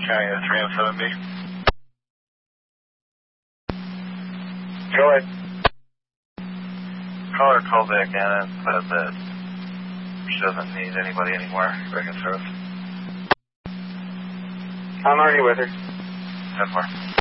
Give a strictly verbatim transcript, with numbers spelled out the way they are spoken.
County uh, three M seven B. Go ahead. Caller called back in and said that she doesn't need anybody anymore back in service. I'm already with her. ten four.